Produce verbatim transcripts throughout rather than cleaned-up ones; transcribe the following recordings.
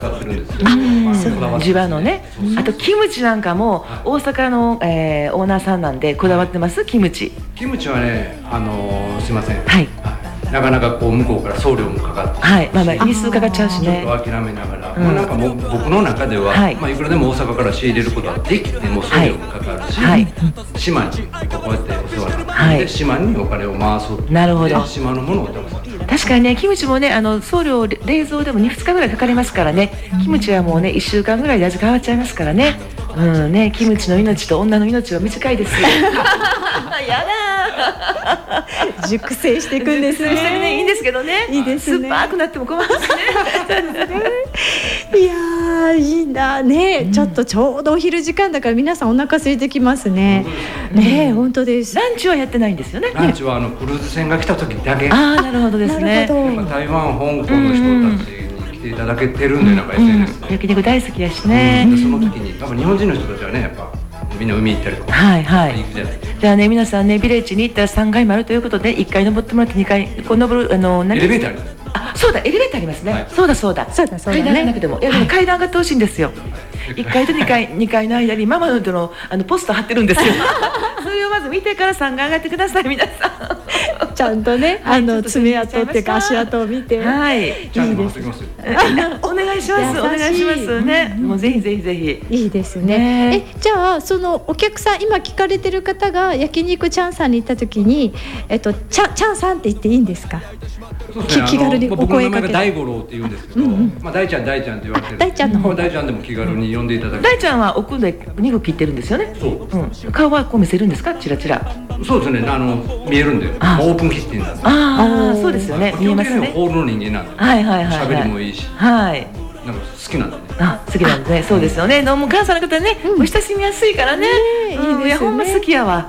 使ってるんですけど、まあ、 地場のね、あとキムチなんかも大阪の、えー、オーナーさんなんでこだわってます、キムチ。 キムチはね、あのー、すいません、 はい、 なかなかこう向こうから送料もかかって、 はい、まあまあ日数かかっちゃうしね、 ちょっと諦めながら、うん、まあ、なんかもう僕の中では、はい、まあ、いくらでも大阪から仕入れることはできても送料もかかるし、はい、島にこうやってお世話になって、はい、で島にお金を回そう。 なるほど。 島のものを食べさせる。 確かにね、キムチもね、あの送料冷蔵でもに、ふつかぐらいかかりますからね、キムチはもうねいっしゅうかんぐらいで味変わっちゃいますからね。うんね、キムチの命と女の命は短いですよ。やだー熟成していくんですね。熟成してね、 いいんですけどね。 いいですね。 酸っぱくなっても困るしね。いやーいいなね、うん、ちょっとちょうどお昼時間だから皆さんお腹空いてきますね。ね、うん、本当です。 ランチはやってないんですよね。 ランチはあのクルーズ船が来た時だけ。 ああ、なるほどですね。 台湾、香港の人たちに来ていただけてるんで、なんか エスエヌエス で、 うん、焼肉大好きやしね。 うん、でその時にやっぱ日本人の人たちはね、やっぱみんな海行ったりとか、 はいはい、 行くじゃないですか。 じゃあね、皆さんね、ビレッジに行ったらさんがいもあるということで、いっかい登ってもらってにかいこう登る、あの何エレベーターあります。 あ、そうだ、エレベーターありますね、はい、そうだそうだそうだそうだ、ね、 階段がなくても、いやでも階段上がってほしいんですよ。いっかいとにかい、にかいの間にママのとのあのポスト貼ってるんですよ。それをまず見てからさんがい上がってください、皆さん。 ちゃんとね、あの爪痕っていうか足跡を見て、 はい、 ちゃんと回ってきますよ。 お願いします、お願いしますね。もうぜひぜひぜひ。 いいですね。え、じゃあそのお客さん、今聞かれてる方が焼肉ちゃんさんに行った時に、えっとちゃんちゃんさんって言っていいんですか？気軽にお声かけて。僕の名前が大五郎って言うんですけど、まあ大ちゃん大ちゃんって言われてる。 大ちゃんの方。 大ちゃんでも気軽に呼んでいただく。 大ちゃんは奥で肉切ってるんですよね。 そう。 顔はこう見せるんですか？チラチラ。 そうですね。あの見えるんで、オープンキッチンなんで。 ああ、そうですよね。見えますね。 ホールの人間なんで。 はいはいはい。 喋りもいいし。 はい。 なんか好きなんでね。 あ、好きなんですね。そうですよね。どうも関西の方ね、お親しみやすいからね。いいですね。ほんま好きやわ。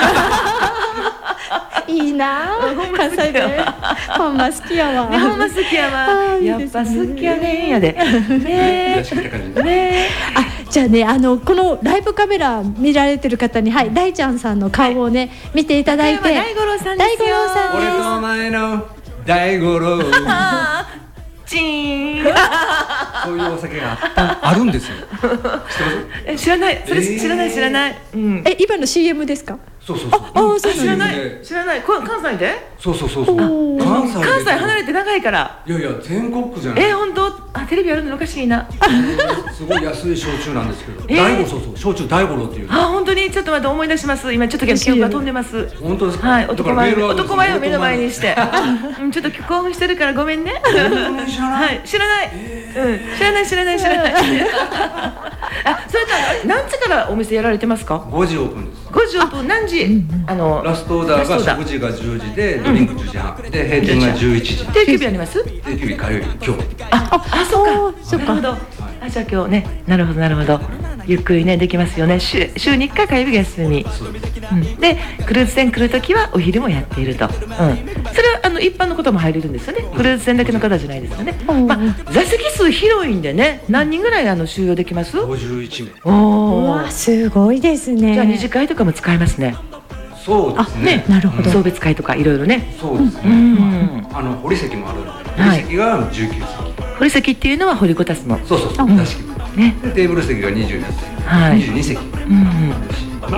いいな、関西でほんま好きやわ。 ほんま好きやわ。やっぱ好きやねんやで。ねえ。あ、じゃあね、あのこのライブカメラ見られてる方に、はい、大ちゃんさんの顔をね見ていただいて。 大五郎さんですよ。 俺とお前の大五郎。 チーン。 そういうお酒があるんですよ。 知らない。それ知らない知らない。 え、今の シーエム ですか？ そうそうそう。 ああ、そう知らない知らない。関西で？ そうそうそうそう。 関西関西離れて長いから。 いやいや、全国区じゃない。 え、本当？あ、テレビやるのおかしいな。 すごい安い焼酎なんですけど。大五、そうそう、焼酎大五郎っていう。 あ、本当にちょっと待って思い出します。今ちょっと記憶が飛んでます。 本当ですか？ はい、男前男前を目の前にして、ちょっと興奮してるからごめんね。 知らない。 知らない。うん、知らない知らない知らない。あ、それと何時からお店やられてますか？ ごじオープンです。 ごじオープン、何時？あのラストオーダーが食事がじゅうじで、ドリンクじゅうじはんで、閉店がじゅういちじ。 定休日あります？ 定休日火曜日、今日。 あ、あ、そうか、そうか。なるほど。あ、じゃあ今日ね、なるほどなるほど。ゆっくりねできますよね。週週にいっかい火曜日が休み。うん、でクルーズ船来るときはお昼もやっていると。うん、それはあの一般の方も入れるんですよね。クルーズ船だけの方じゃないですよね。まあ座席数広いんでね、何人ぐらいあの収容できます？ ごじゅういちめい。 おお、わ、すごいですね。 じゃあ二次会とかも使えますね。 そうですね。 なるほど。 送別会とかいろいろね。 そうですね。あの堀席もあるんで、堀席がじゅうきゅうせき。 堀席っていうのは堀こたつの。 そうそうそう。座敷ね。テーブル席がにじゅうにせき。はい。にじゅうにせき。うん。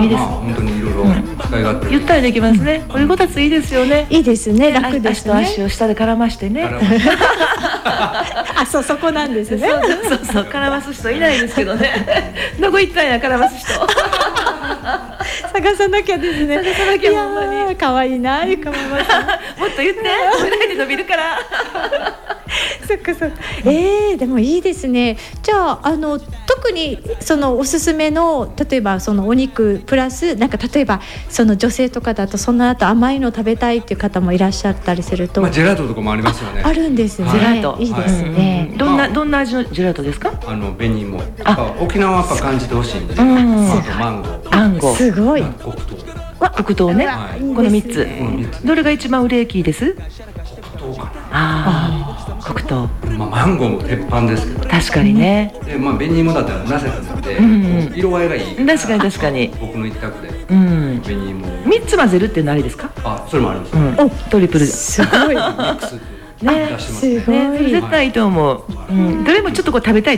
いいです。 本当にいろいろ使い勝手。 ゆったりできますね。堀こたついいですよね。 いいですね。楽ですね。 足と足を下で絡ましてね。 あ、そう、そこなんですね。 そうそうそう、絡ます人いないですけどね。どこ行ったんや、絡ます人。 探さなきゃですね。 探さなきゃ、ほんまに。 可愛いな、ゆかママさん。 もっと言って、褒めないで伸びるから。 そっかそっか。えー、でもいいですね。じゃあ、あの特にそのおすすめの、例えばそのお肉プラスなんか、例えばその女性とかだとその後甘いの食べたいっていう方もいらっしゃったりすると、 まあ、ジェラートとかもありますよね。 あ, あるんですね。 ジェラート、 いいですね。 どんなどんな味のジェラートですか？ あの紅芋。沖縄はやっぱ感じてほしいんで。あとマンゴー。 マンゴー。 すごい。 黒糖。黒糖ね。この三つ。どれが一番売れ行きです？ 黒糖かな。 ああ、黒糖。 まあマンゴーも鉄板ですけど。 確かにね。 で、まあ紅芋だったらなぜかなので、色合いがいい。 確かに確かに。 僕の一択で。 うん。 紅芋。 三つ混ぜるって何ですか？ あ、それもあります。 お、トリプル。 すごい。 ね、 出してますね。 すごいね、それ絶対いいと思う、うん、どれもちょっとこう食べたい